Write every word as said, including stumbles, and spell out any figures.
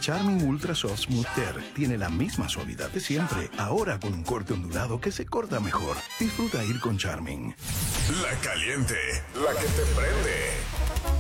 Charmin Ultra Soft Smooth Tear tiene la misma suavidad de siempre, ahora con un corte ondulado que se corta mejor. Disfruta ir con Charmin. La caliente, la que te prende.